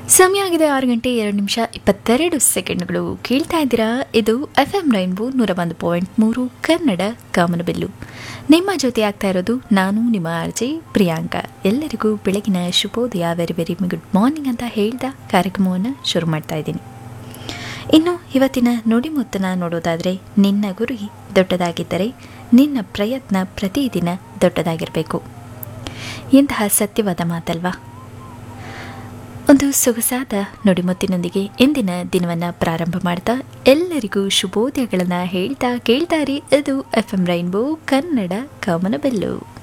ಸಮಯ ಆಗಿದೆ 6 ಗಂಟೆ 2 ನಿಮಿಷ 22 ಸೆಕೆಂಡ್ಗಳು. ಕೇಳ್ತಾ ಇದ್ದೀರಾ, ಇದು FM ರೈನ್ಬೋ 101.3 ಕನ್ನಡ ಕಾಮನಬಿಲ್ಲು. ನಿಮ್ಮ ಜೊತೆ ಆಗ್ತಾ ಇರೋದು ನಾನು ನಿಮ್ಮ ಆರ್ಜೆ ಪ್ರಿಯಾಂಕಾ. ಎಲ್ಲರಿಗೂ ಬೆಳಗಿನ ಶುಭೋದಯ, ವೆರಿ ವೆರಿ ಗುಡ್ ಮಾರ್ನಿಂಗ್ ಅಂತ ಹೇಳ್ದ ಕಾರ್ಯಕ್ರಮವನ್ನು ಶುರು ಮಾಡ್ತಾ ಇದ್ದೀನಿ. ಇನ್ನು ಇವತ್ತಿನ ನುಡಿಮುತ್ತನ ನೋಡೋದಾದರೆ, ನಿನ್ನ ಗುರಿ ದೊಡ್ಡದಾಗಿದ್ದರೆ ನಿನ್ನ ಪ್ರಯತ್ನ ಪ್ರತಿದಿನ ದೊಡ್ಡದಾಗಿರಬೇಕು. ಇಂತಹ ಸತ್ಯವಾದ ಮಾತಲ್ವಾ? ಒಂದು ಸೊಗಸಾದ ನುಡಿಮುತ್ತಿನೊಂದಿಗೆ ಇಂದಿನ ದಿನವನ್ನು ಪ್ರಾರಂಭ ಮಾಡ್ತಾ ಎಲ್ಲರಿಗೂ ಶುಭೋದಯಗಳನ್ನು ಹೇಳ್ತಾ ಕೇಳ್ತಾರಿ. ಇದು FM ರೈನ್ಬೋ ಕನ್ನಡ ಕಾಮನಬಿಲ್ಲು.